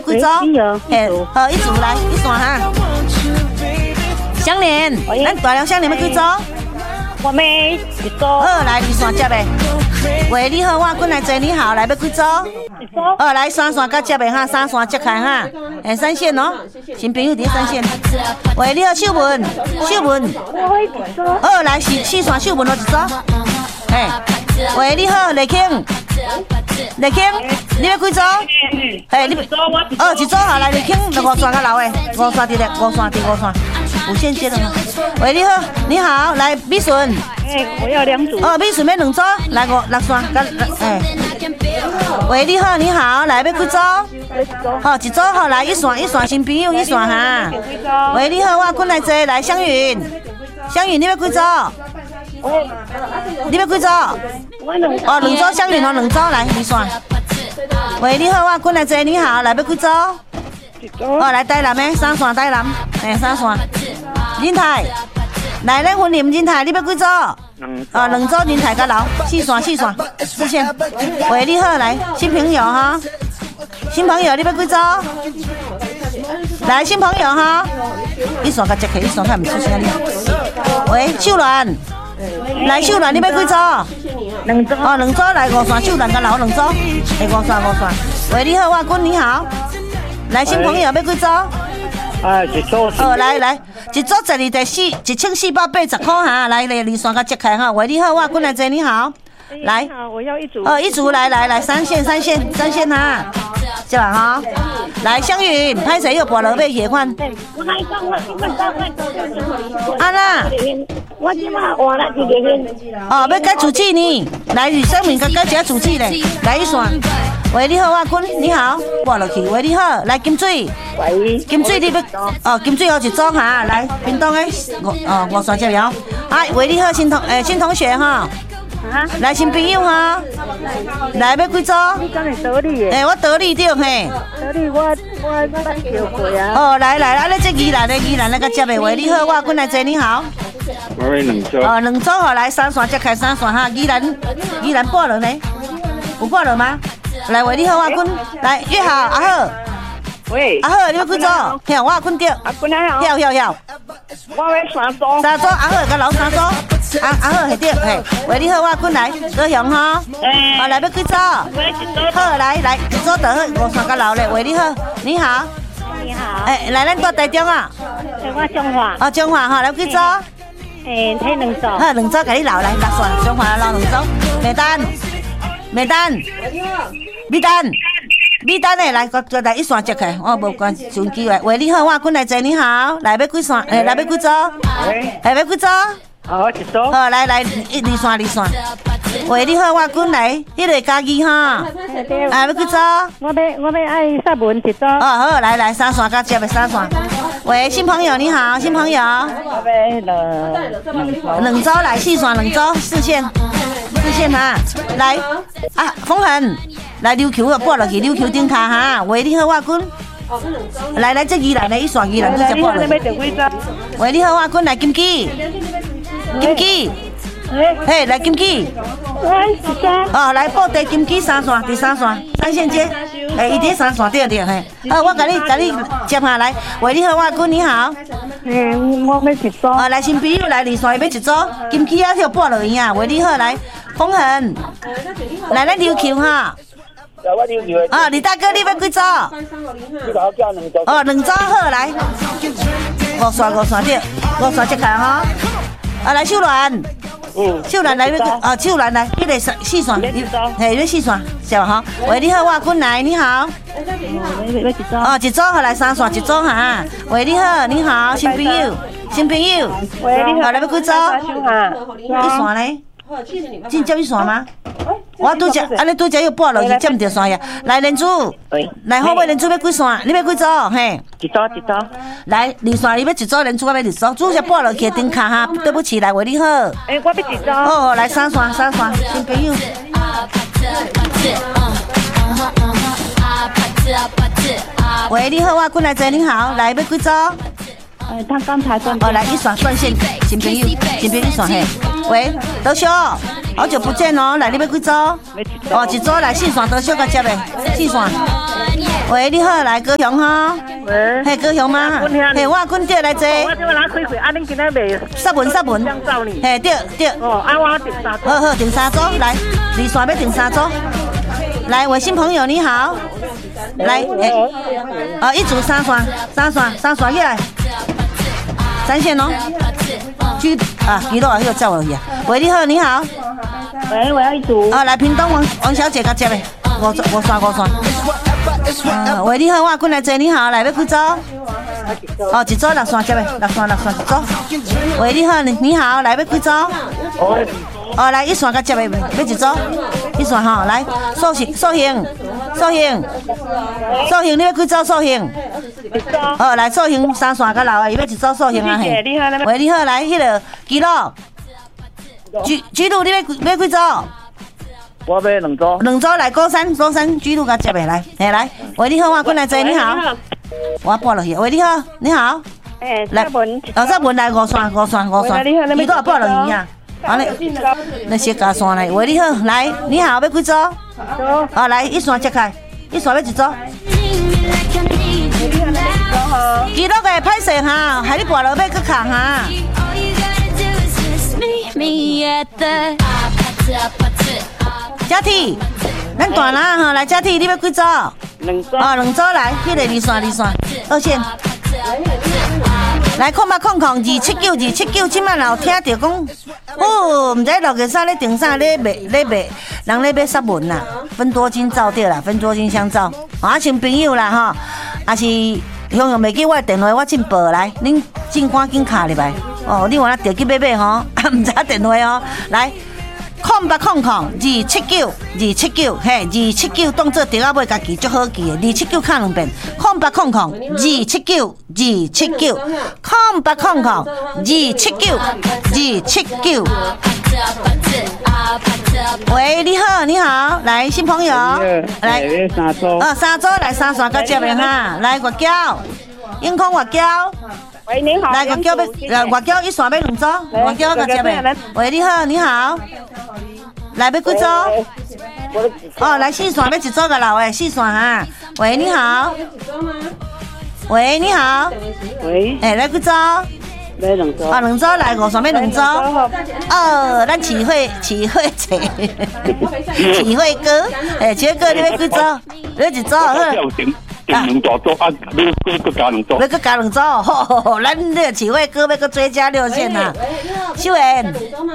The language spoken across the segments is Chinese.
几组？嘿，好，一组来，一线哈。相连，咱大量相连要几组？ 我们一组。 好，来二线接的。喂，你好，我滚来坐，你好，来要几组？好，来三线甲接的哈，三线接开哈。三线哦，新朋友伫三线。喂，你好，秀文，秀文。好，来四线秀文哦一组。喂，你好，雷庆，雷庆，你要几组？你一组好，来雷庆，五线甲老的，五线伫咧，五线，无线接的吗？喂，你好，你好，来美顺。 我要2组。 美顺要2组，来六线，喂，你好，你好，来要几组？好，一组好，来一线新朋友一线哈。喂，你好，我滚来坐，来香云，香云你要几组？你要几组？2组香云哦，2组来2线。喂，你好，我滚来坐，你好，来要几组？来台南的3线台南，3线。人台，来咱分林人台，你要几组？2组人台甲老4线。喂，你好，来新朋友哈，新朋友你要几组？来新朋友哈，一线甲接起，一线看唔出声哩。喂，秀兰，来秀兰你要几组？2组。2组来5线，秀兰甲老2组，5线。喂，你好，我滚你好，来新朋友要几组？ 一组。 来，一组12.4，1480块哈，来2线甲接开哈。喂，你好，我滚来坐，你好，来。 你好，我要一组。 一组来3线哈，是吧哈？来香云，歹势又跋落尾血款。安啦。 我即马换了一个要改主机呢？来，上面改一个主机嘞，来一线。喂，你好，我滚，你好，挂落去。喂，你好，来金水。 喂。 金水你要金水一组哈，来屏东的5线接了。喂，你好，新同学哈。来新朋友哈，来要几组？ 你讲是得力的。 我得力对嘿。 得力我跳过啊。 来，安尼这宜兰那个接的。喂，你好，我滚来坐，你好。 我要2组。 2组好，来3线接开3线哈，宜兰半了呢？有半了吗？来，喂，你好，我滚，来约好，阿好。 喂。 阿好，你要几组？嘿，我滚掉。 滚了。 晓。 我要3组。 3组，阿好甲老3组。阿好系对，嘿。喂，你好，我滚来，高雄哈。来要几组？好，来一组就好，5线甲老嘞。喂，你好，你好。 你好。 来咱到台中啊。 我中华。 中华哈，来几组？ 睇2组。 好，2组甲你留来6线，中华留2组，美丹。米丹的来，再来一线接开，无关顺机会。喂，你好，我滚来坐，你好，来要几线？来要几组？要几组？ 一组。 好，来2线。喂，你好，我滚来，迄个家己哈。要几组？ 我要爱萨文一组。 好，来3线甲接的3线。喂，新朋友你好，新朋友。 我要 2组来4线2组4线哈，来风恒。来溜球啊，拨落去溜球顶卡哈。喂，你好，我滚。来这宜兰的一线宜兰，你就拨落去。喂，你好，我滚来金鸡。嘿，来金鸡。来报地金鸡3线，第3线3线接。伊伫3线对嘿。我甲你接下来。喂，你好，我滚，你好。 我要一组。 来新朋友来2线要一组，金鸡啊，就拨落去啊。喂，你好，来风恒。来咱溜球哈。李大哥，你要几组？2组好，来5线对，5线接开哈。来秀兰，秀兰来秀兰来，迄个4线，嘿，要4线，是吧哈？喂，你好，我滚来，你好。一组好，来3线一组哈。喂，你好，新朋友。 喂，你好， 来要几组？1线嘞？真接1线吗？我拄只，安尼拄只又拨落去，接唔到线呀。来连珠，来好尾连珠要几线？你要几组？嘿， 一组。 来2线，你要一组连珠，我要2组。拄只拨落去顶卡哈，对不起，来喂你好。 我要一组。 好，来3线，新朋友。喂，你好，我滚来坐，你好，来要几组？ 他刚才断。 来1线断线，新朋友1线嘿。喂，德修，好久不见哦，来你要几组？一组来4线，德修甲接的4线。 喂，你好，来高雄哈。 喂， 嘿，高雄吗？嘿，我滚对来坐。 我这来开会，恁今仔卖。 杀文。嘿，对。 哦，我订3组。 好，订3组，来，二线要订3组。来，微信朋友你好。来，一组3线起来。3线哦。记录啊，又叫我去啊。喂，你好，你好。 喂，我要一组。 来屏东王小姐甲接的，5线。喂，你好，我滚来坐，你好，来要几组？一组6线接的，6线一组。喂，你好，你好，来要几组？来1线甲接的，要一组？1线哈，来素形，你要几组素形？来素形3线甲6个，伊要一组素形啊嘿。喂，你好，来迄个记录，居路你要几组？ 我要2组。 2组来高山居路甲接的来，来。喂，你好，我滚来坐，你好。我拨落去。喂，你好，你好。 来再问来5线。你都拨落去啊？安尼，那些加线来。喂，你好，来，你好，要几组？来1线接开，1线要一组。记录个歹势哈，害你跋落要搁卡哈。嘉体，咱大人哈来嘉体，你要几组？2组。2组来，迄个2线2线。来0800279279，即摆有听到讲，唔知6月3咧订啥咧卖，人咧买杀文啦，分多金皂对啦，分多金香皂，像朋友啦哈，也是向用袂记我的电话，我进报来，恁尽赶紧卡入来，你wanna着急买吼，唔知电话哦，来。0800279279，嘿，279当做电话尾家己足好记的，279卡2遍，0800279279，0800279279。喂，你好，来新朋友，来 3组。 3组来3线甲接的哈，来月娇，永康月娇。 喂，你好。 来月娇1线要2组，月娇甲接的。喂，你好。来要几组？来4线要1组甲留的4线哈。喂，你好。喂，你好。 喂。 来几组？ 要2组。 2组来5线要2组。咱启慧姐，启慧哥，启慧哥你要几组？你要1组好。 2大组你搁加2组。 你搁加2组，吼，咱这个启慧哥要搁追加6线呐。秀妍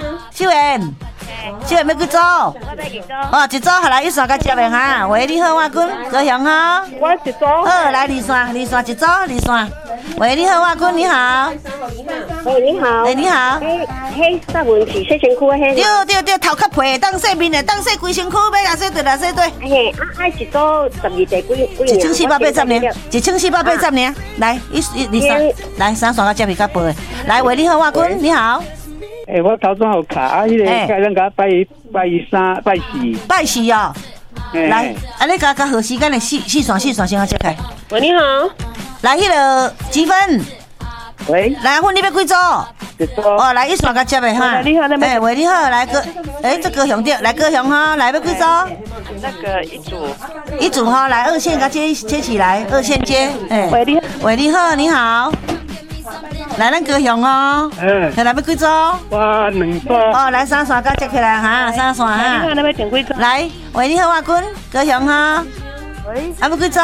要几组？我要1组。1组下来1线甲接的哈。喂，你好，我滚高雄哈。 我1组。 来2线1组2线。喂，你好，我滚，你好。 喂，你好。 你好。 嘿，杀文是洗身躯的嘿。 对，头壳皮当洗面的，当洗规身躯，要哪洗对哪洗对。 嘿，1组12地几 1480呢？1480呢？来2线，来3线甲接比较薄的。来，喂，你好，我滚，你好。 我头先有卡，迄个咱甲拜3、拜4 哦。来，你甲好时间的4线先甲接开。 喂，你好。 来，迄个积分。 喂。 来，阮你要几组 ？1组。 来1线甲接的哈。 你好， 喂，你好，来这高雄对，来高雄哈，来要几组？ 那个 1组哈，来2线甲接起来，2线接。喂，你好，你好。来，咱高雄哦。来要几组？ 我2组。 来3线甲接起来哈，3线哈。 你要订几组？ 来，喂，你好，我滚，高雄哈。 喂。 要几组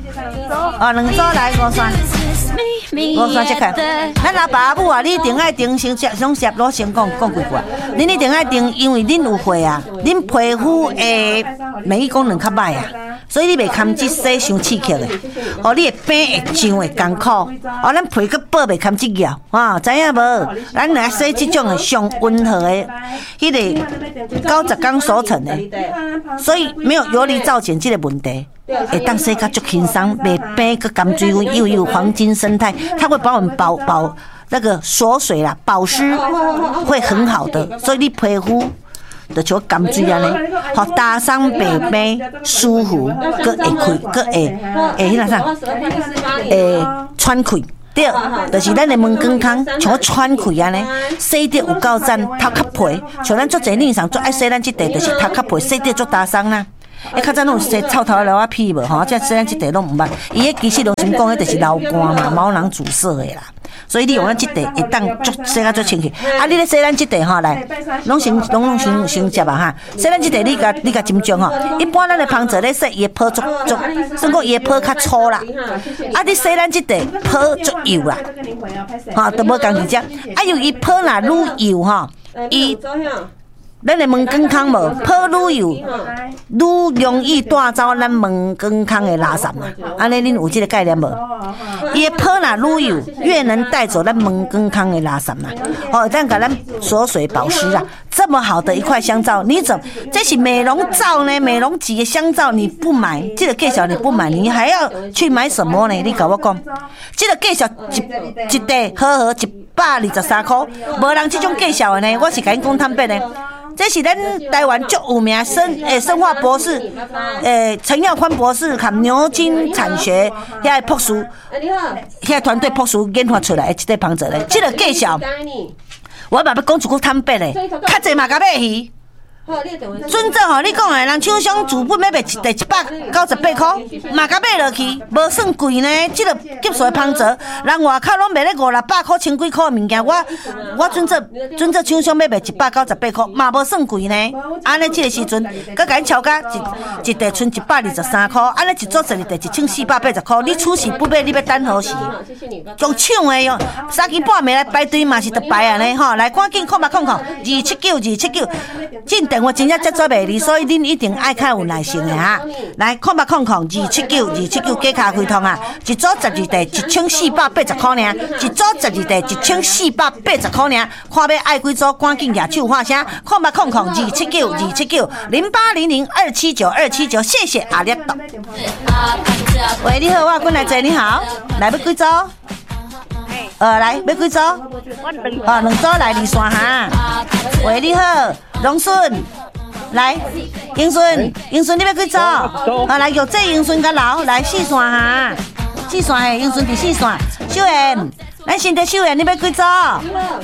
？2组来5线。5线接开。咱阿爸阿母啊，你一定爱订先上摄罗先讲几句啊。恁一定爱订，因为恁有血啊，恁皮肤的免疫功能较歹啊。所以你袂堪即洗伤刺激的，你的病会上会艰苦，咱皮佮保袂堪即个，知影无？咱来洗即种的上温和的，迄个90天熟成的，所以没有游离造碱这个问题，会当洗甲足轻松，袂病佮甘水温，又有黄金生态，它会把我们保那个锁水啦，保湿会很好的，所以你皮肤。就像甘水安尼，互打伤白病舒服，搁会开，搁会迄个啥，会喘气。对，就是咱的门根孔像喘气安尼，洗得有够赞，头壳皮，像咱足侪女生最爱洗咱即块，就是头壳皮洗得足打伤啦。 较早拢有洗臭头的流屁无吼，即咱即地拢毋捌。伊迄其实就是讲，迄就是流汗嘛，毛囊阻塞的啦。所以你用咱即地会当足洗甲足清气。啊，你咧洗咱即地吼来，拢先接啊哈。洗咱即地你甲斟酌吼。一般咱的芳泽咧洗伊泡足，算讲伊泡较粗啦。啊，你洗咱即地泡足油啦，吼都无共伊只。啊，因为伊泡若愈油吼，伊。咱的门根腔无泡愈油，愈容易带走咱门根腔的垃圾嘛。安尼恁有这个概念无？伊的泡若愈油，越能带走咱门根腔的垃圾嘛。哦，这样给咱锁水保湿啊，这么好的一块香皂，你怎这是美容皂呢？美容级的香皂你不买，这个介绍你不买，你还要去买什么呢？你跟我讲，这个介绍一袋好123块，无人这种介绍的呢，我是甲你讲坦白的。这是咱台湾最有名生化博士，陈耀宽博士和牛津产学遐博士，遐团队博士研发出来的一个芳泽咧。这个介绍，我嘛要讲一句坦白的，较济嘛甲买去。准正吼，你讲的人厂商自本要卖一袋198块，嘛甲买落去，无算贵呢。这个级数的芳泽，人外口拢卖咧500-600块、千几块物件，我准正厂商要卖198块，嘛无算贵呢。安尼这个时阵，佮甲你超价一袋剩123块，安尼一组12袋1480块，你出事不买，你要等何时？用抢的哟，3更半暝来排队嘛是得排啊呢吼，来赶紧279，进电话真正接做袂离，所以恁一定爱较有耐心的哈。来279加咖啡通啊，一组12袋1480块尔，一组12袋1480块尔，看要爱几组，赶紧举手发声，279-279-0800-279，谢谢阿列多。喂，你好，我滚来坐，你好，来要几组？来要几组？2组来2线哈。喂，你好，龙顺。来，英顺，你要几组？来玉这英顺甲老来4线哈，4线嘿，英顺第4线，秀妍，咱先得秀妍，你要几组？要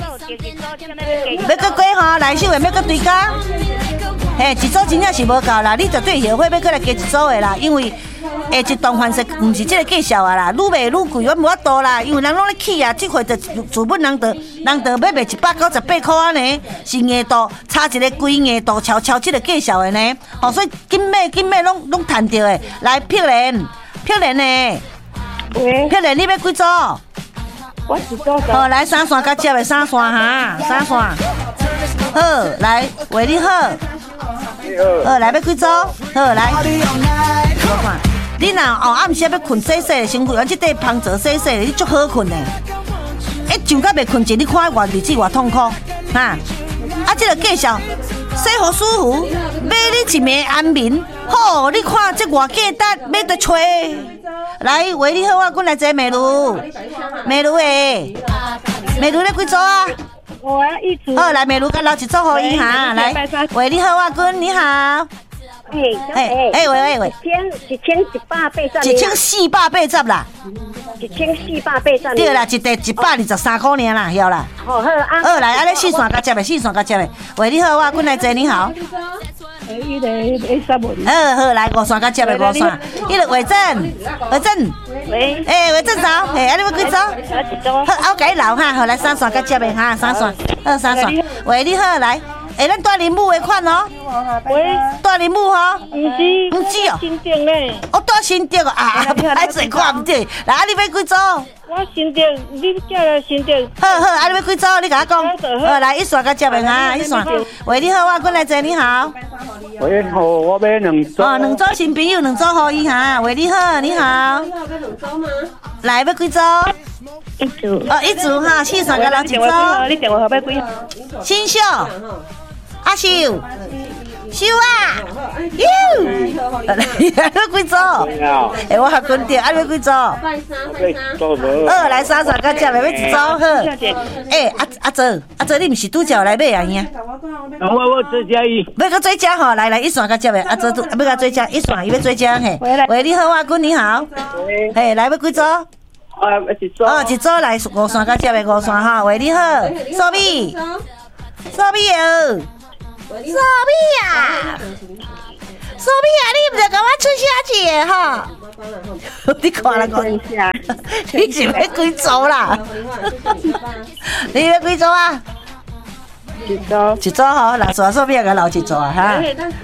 搁几吼？来秀妍要搁追加？嘿，一组真正是无够啦，你绝对协会要搁来加一组的啦，因为一动换色，唔是这个介绍啊啦，愈卖愈贵，我无法度啦，因为人拢咧起啊，这回就自本人要卖198块啊呢，是硬度差一个规硬度超这个介绍的呢，所以紧买拢赚到的。来，漂亮的，漂亮，你要几组？ 我一组。 好，来3线甲接的3线哈，3线。好，来，喂，你好。来要几组？好，来。我看，你若暗时要困洗的，身躯，这块芳泽洗的，你足好困的。上到袂困觉，你看日子偌痛苦，哈。这个介绍，洗好舒服，买你一暝安眠。好，你看这偌简单，要得吹。来，喂，你好，我滚来坐美如诶，美如咧几组啊？ 我要一组。 好，来美如甲老一组互伊哈，来，喂，你好，我滚，你好。 喂， 1480啦 ，1480 对啦，一袋123块尔啦，晓啦。 好啊。 好，来，安尼4线甲接的，喂，你好，我滚来坐，你好。 伊个30。 好，来5线甲接的5线，伊个伟正。 喂。 伟正早，安尼要几组？好，我甲你留哈，好来3线甲接的哈，3线，好3线。喂，你好，来。咱大林母的款哦。 喂， 大林母吼？ 不是哦。新店嘞。 大新店啊，歹势看唔对。来，你要几组？ 我新店，你叫来新店。 好，你要几组？你甲我讲。好，来1线甲接的哈，1线。喂，你好，我滚来坐，你好。 喂，好，我要2组。 2组新朋友2组互伊哈。喂，你好，你好。来要几组？ 一组。 一组哈，4线甲留1组。 你电话号码几？ 新秀。阿秀啊，你要几组？我还滚掉，要几组？来3线甲接的要1组好。阿泽，你毋是拄则来买啊？兄。 我做加伊。 要搁做加吼，来1线甲接的，阿泽要甲做加1线，伊要做加嘿。喂，你好，我滚你好。嘿，来要几组？ 一组。 一组来5线甲接的5线哈。喂，你好，苏米哦。苏米啊！ 你唔着甲我出声去哈？你看了看，你是要几组啦？你要几组啊？一组吼，那算说要甲留一组啊哈。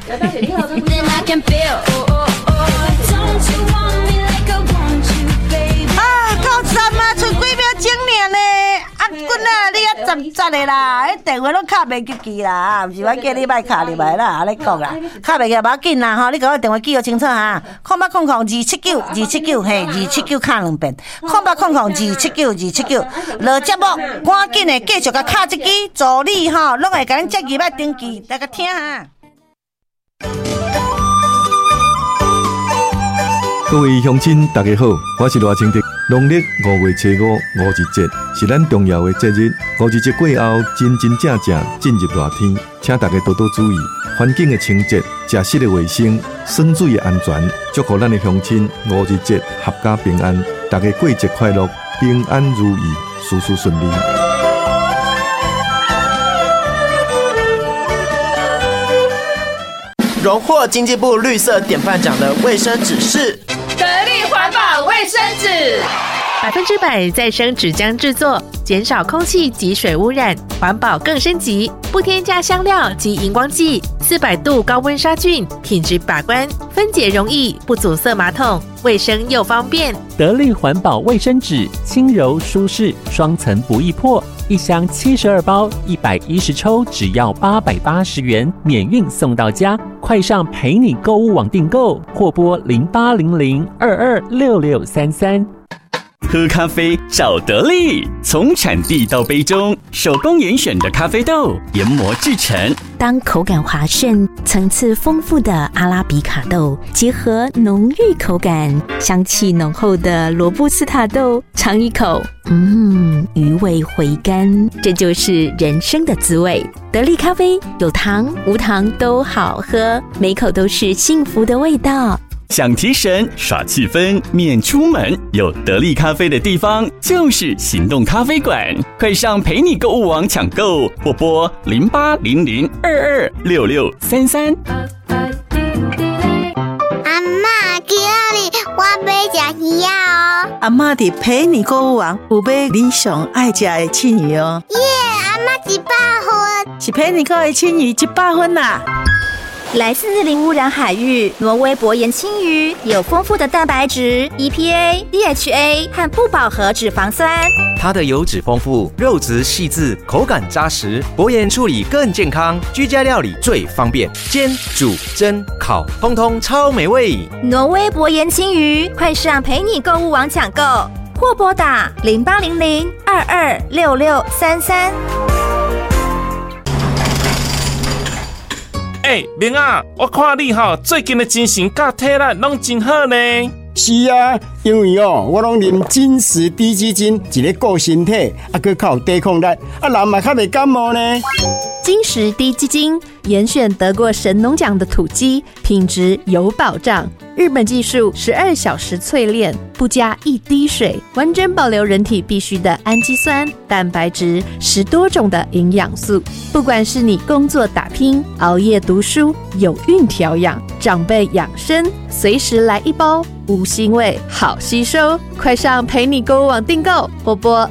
够赞啊！剩几秒钟尔呢？阿君啊，你啊10的啦，迄电话拢敲袂记记啦，毋是我叫你莫敲入来啦，安尼讲啦，敲袂记无要紧啦吼，你甲我电话记号清楚哈，0800279279嘿，279敲2遍，0800279279，落节目赶紧的继续甲敲一支，助理吼拢会甲恁接入来登记，大家听哈。 各位乡亲，大家好，我是赖清德。农历5月初5五日节是咱重要的节日。5日节过后，真正进入热天，请大家多多注意环境的清洁、食食的卫生、水水的安全，祝福咱的乡亲5日节合家平安，大家过节快乐，平安如意，事事顺利。 荣获经济部绿色典范奖的卫生纸是得力环保卫生纸，100%再生纸浆制作，减少空气及水污染，环保更升级，不添加香料及荧光剂，400度高温杀菌，品质把关，分解容易，不阻塞马桶，卫生又方便。 得力环保卫生纸，轻柔舒适，双层不易破。一箱72包，110抽，只要880元，免运送到家。快上陪你购物网订购，或拨0800226633。 喝咖啡找得力，从产地到杯中，手工严选的咖啡豆研磨制成。 当口感滑顺、层次丰富的阿拉比卡豆结合浓郁口感、香气浓厚的罗布斯塔豆，尝一口，余味回甘，这就是人生的滋味。得力咖啡有糖无糖都好喝，每口都是幸福的味道。 想提神耍气氛免出门，有得力咖啡的地方就是行动咖啡馆，快上陪你购物网抢购，或拨0800226633。 阿嬷，今日我要吃鱼哦。 阿嬷伫陪你购物网有买你上爱吃的青鱼哦。 耶，阿嬷100分， 是陪你购的青鱼100分啦。 来自零污染海域，挪威薄盐青鱼有丰富的蛋白质、EPA、DHA 和不饱和脂肪酸。 它的油脂丰富，肉质细致，口感扎实，薄盐处理更健康，居家料理最方便，煎、煮、蒸、烤，通通超美味。 挪威薄盐青鱼，快上陪你购物网抢购，或拨打0800226633。 明啊，我看你最近的精神甲体力拢真好呢。 是啊，因为我拢啉金石低基金，一个顾身体，还靠抵抗力，人嘛较袂感冒呢。 金石低基金严选得过神农奖的土鸡，品质有保障。日本技术12小时淬炼，不加1滴水，完整保留人体必需的氨基酸、蛋白质，10多种的营养素。不管是你工作打拼、熬夜读书、有孕调养、长辈养生，随时来一包，无腥味，好吸收。快上陪你购物网订购，或拨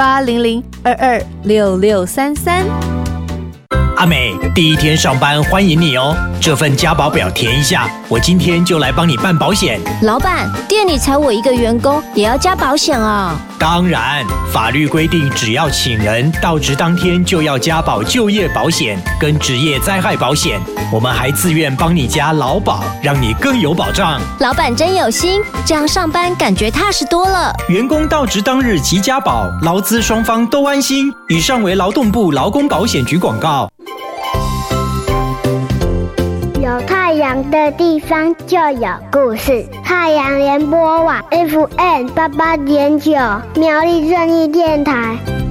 0800226633。 阿美，第一天上班欢迎你哦！这份加保表填一下，我今天就来帮你办保险。 老板，店里才我一个员工，也要加保险啊？ 当然，法律规定，只要请人到职当天就要加保就业保险跟职业灾害保险。我们还自愿帮你加劳保，让你更有保障。 老板真有心，这样上班感觉踏实多了。 员工到职当日即加保，劳资双方都安心。以上为劳动部劳工保险局广告。 有太阳的地方就有故事。太阳联播网 FM88.9，苗栗正义电台。